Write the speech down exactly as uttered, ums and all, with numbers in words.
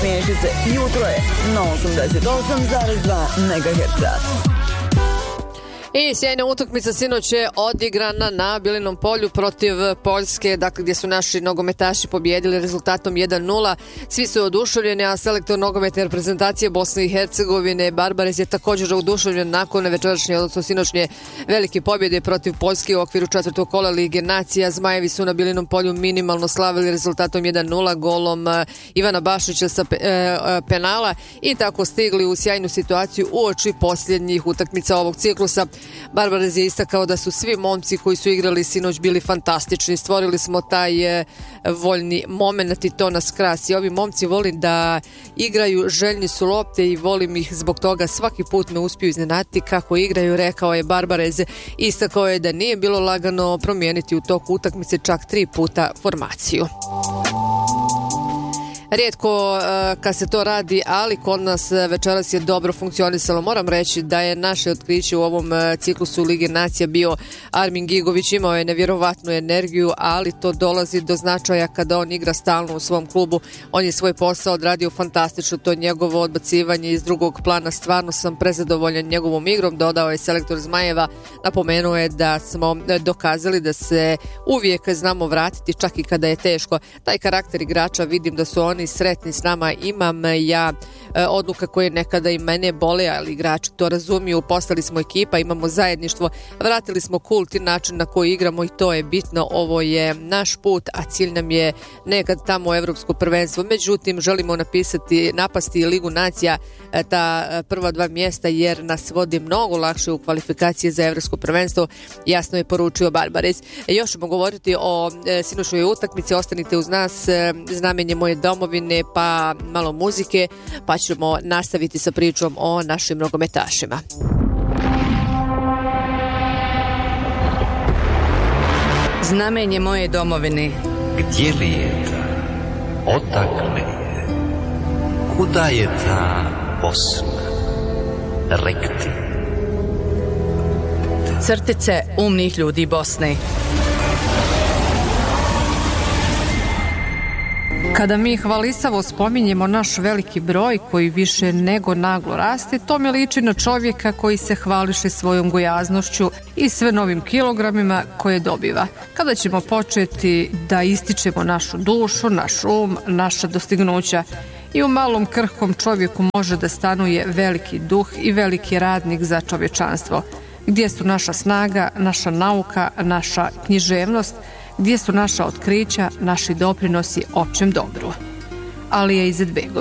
Smiješite se, jutro je na osamdeset osam zarez dva megaherca. I sjajna utakmica sinoć je odigrana na Bilinom polju protiv Poljske, dakle gdje su naši nogometaši pobjedili rezultatom jedan nula. Svi su oduševljeni, a selektor nogometne reprezentacije Bosne i Hercegovine Barbarez je također oduševljen nakon večerašnje, odnosno sinoćnje velike pobjede protiv Poljske u okviru četvrtog kola Lige nacija. Zmajevi su na Bilinom polju minimalno slavili rezultatom jedan nula golom Ivana Bašića sa pe, e, penala i tako stigli u sjajnu situaciju uoči posljednjih utakmica ovog ciklusa. Barbarez je istakao da su svi momci koji su igrali sinoć bili fantastični. Stvorili smo taj e, voljni moment i to nas krasi. Ovi momci volim da igraju, željni su lopte i volim ih zbog toga. Svaki put me uspiju iznenaditi kako igraju, rekao je Barbarez. Istakao je da nije bilo lagano promijeniti u toku utakmice čak tri puta formaciju. Rijetko uh, kad se to radi, ali kod nas večeras je dobro funkcionisalo. Moram reći da je naše otkriće u ovom uh, ciklusu Lige nacija bio Armin Gigović. Imao je nevjerovatnu energiju, ali to dolazi do značaja kada on igra stalno u svom klubu. On je svoj posao odradio fantastično, to njegovo odbacivanje iz drugog plana. Stvarno sam prezadovoljan njegovom igrom, dodao je selektor Zmajeva. Napomenuo je da smo dokazali da se uvijek znamo vratiti čak i kada je teško. Taj karakter igrača, vidim da su oni sretni s nama. Imam ja e, odluka koje nekada i mene bole, ali igrači to razumiju. Postali smo ekipa, imamo zajedništvo, vratili smo kult i način na koji igramo i to je bitno. Ovo je naš put, a cilj nam je nekad tamo evropsko prvenstvo. Međutim, želimo napisati, napasti Ligu nacija, e, ta e, prva dva mjesta, jer nas vodi mnogo lakše u kvalifikacije za evropsko prvenstvo, jasno je poručio Barbarez. E, još ćemo govoriti o e, sinoćnoj utakmici, ostanite uz nas, e, znamenje moje domovine, pa malo muzike, pa ćemo nastaviti sa pričom o našim nogometašima. Znamenje moje domovine. Gdje li je ta? Odakle je? Kuda je ta Bosna? Rekti. Crtice umnih ljudi Bosne. Kada mi hvalisavo spominjemo naš veliki broj koji više nego naglo raste, to mi liči na čovjeka koji se hvališe svojom gojaznošću i sve novim kilogramima koje dobiva. Kada ćemo početi da ističemo našu dušu, naš um, naša dostignuća? I u malom krhkom čovjeku može da stanuje veliki duh i veliki radnik za čovječanstvo. Gdje su naša snaga, naša nauka, naša književnost? Gdje su naša otkrića, naši doprinosi općem dobru? Alija Izetbegović.